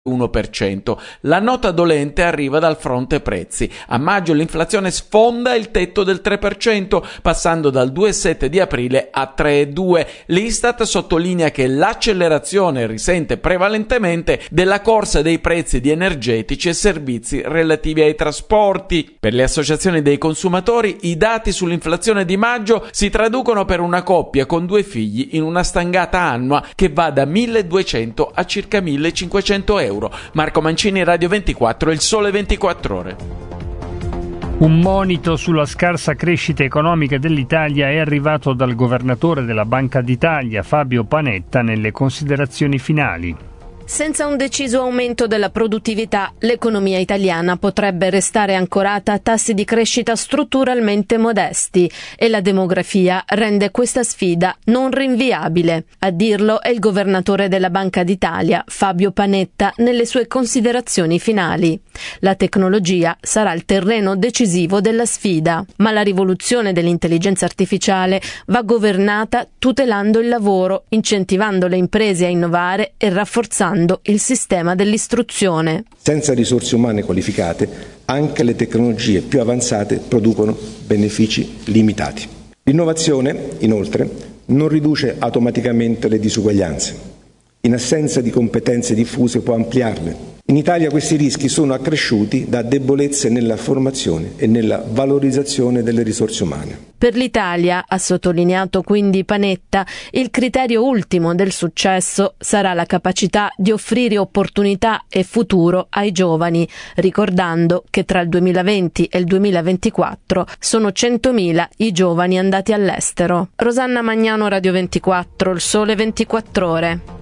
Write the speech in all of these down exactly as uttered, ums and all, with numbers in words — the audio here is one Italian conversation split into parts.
uno per cento. La nota dolente arriva dal fronte prezzi. A maggio l'inflazione sfonda il tetto del tre per cento, passando dal due virgola sette di aprile a tre virgola due. L'Istat sottolinea che l'accelerazione risente prevalentemente della corsa dei prezzi di energetici e servizi relativi ai trasporti. Per le associazioni dei consumatori, i dati sull'inflazione di maggio si traducono per una coppia con due figli in una stangata annua che va da milleduecento a circa millecinquecento euro. Marco Mancini, Radio ventiquattro, Il Sole ventiquattro Ore. Un monito sulla scarsa crescita economica dell'Italia è arrivato dal governatore della Banca d'Italia, Fabio Panetta, nelle considerazioni finali. Senza un deciso aumento della produttività, l'economia italiana potrebbe restare ancorata a tassi di crescita strutturalmente modesti e la demografia rende questa sfida non rinviabile. A dirlo è il governatore della Banca d'Italia, Fabio Panetta, nelle sue considerazioni finali. La tecnologia sarà il terreno decisivo della sfida, ma la rivoluzione dell'intelligenza artificiale va governata tutelando il lavoro, incentivando le imprese a innovare e rafforzando il sistema dell'istruzione. Senza risorse umane qualificate, anche le tecnologie più avanzate producono benefici limitati. L'innovazione, inoltre, non riduce automaticamente le disuguaglianze. In assenza di competenze diffuse può ampliarle. In Italia questi rischi sono accresciuti da debolezze nella formazione e nella valorizzazione delle risorse umane. Per l'Italia, ha sottolineato quindi Panetta, il criterio ultimo del successo sarà la capacità di offrire opportunità e futuro ai giovani, ricordando che tra il duemilaventi e il duemilaventiquattro sono centomila i giovani andati all'estero. Rosanna Magnano, Radio ventiquattro, Il Sole ventiquattro Ore.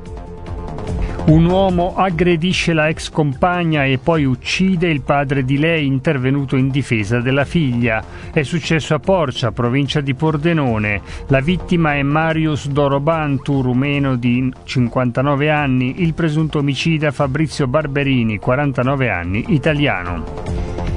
Un uomo aggredisce la ex compagna e poi uccide il padre di lei intervenuto in difesa della figlia. È successo a Porcia, provincia di Pordenone. La vittima è Marius Dorobantu, rumeno di cinquantanove anni, il presunto omicida Fabrizio Barberini, quarantanove anni, italiano.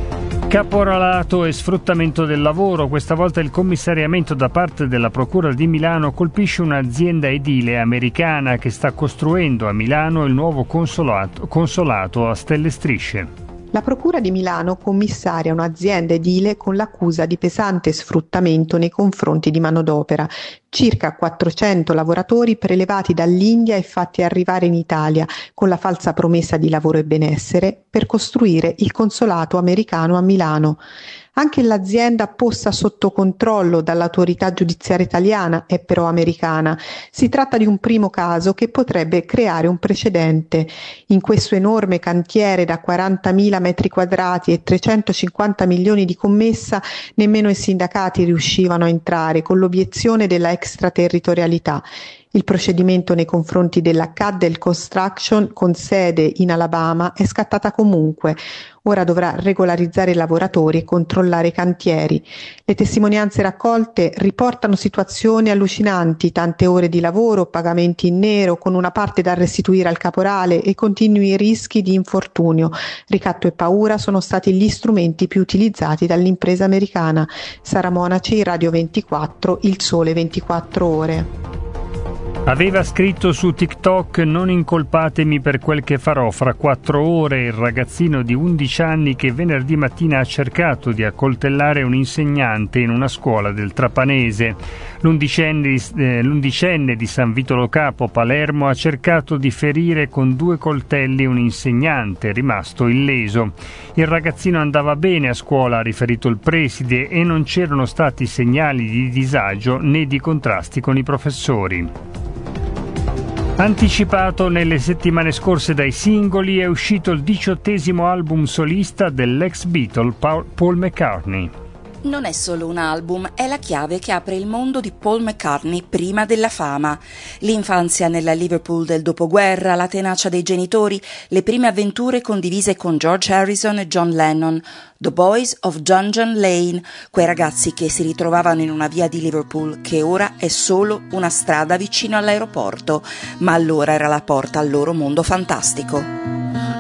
Caporalato e sfruttamento del lavoro, questa volta il commissariamento da parte della Procura di Milano colpisce un'azienda edile americana che sta costruendo a Milano il nuovo consolato, consolato a stelle strisce. La Procura di Milano commissaria un'azienda edile con l'accusa di pesante sfruttamento nei confronti di manodopera. Circa quattrocento lavoratori prelevati dall'India e fatti arrivare in Italia con la falsa promessa di lavoro e benessere per costruire il consolato americano a Milano. Anche l'azienda posta sotto controllo dall'autorità giudiziaria italiana è però americana. Si tratta di un primo caso che potrebbe creare un precedente. In questo enorme cantiere da quarantamila metri quadrati e trecentocinquanta milioni di commessa, nemmeno i sindacati riuscivano a entrare con l'obiezione della extraterritorialità. Il procedimento nei confronti della Caddell Construction, con sede in Alabama, è scattata comunque. Ora dovrà regolarizzare i lavoratori e controllare i cantieri. Le testimonianze raccolte riportano situazioni allucinanti, tante ore di lavoro, pagamenti in nero, con una parte da restituire al caporale e continui rischi di infortunio. Ricatto e paura sono stati gli strumenti più utilizzati dall'impresa americana. Sara Monaci, Radio ventiquattro, Il Sole ventiquattro Ore. Aveva scritto su TikTok: non incolpatemi per quel che farò fra quattro ore, il ragazzino di undici anni che venerdì mattina ha cercato di accoltellare un insegnante in una scuola del Trapanese. L'undicenne, eh, l'undicenne di San Vito Lo Capo, Palermo, ha cercato di ferire con due coltelli un insegnante, rimasto illeso. Il ragazzino andava bene a scuola, ha riferito il preside, e non c'erano stati segnali di disagio né di contrasti con i professori. Anticipato nelle settimane scorse dai singoli, è uscito il diciottesimo album solista dell'ex Beatle Paul McCartney. Non è solo un album, è la chiave che apre il mondo di Paul McCartney prima della fama. L'infanzia nella Liverpool del dopoguerra, la tenacia dei genitori, le prime avventure condivise con George Harrison e John Lennon, The Boys of Dungeon Lane, quei ragazzi che si ritrovavano in una via di Liverpool che ora è solo una strada vicino all'aeroporto, ma allora era la porta al loro mondo fantastico.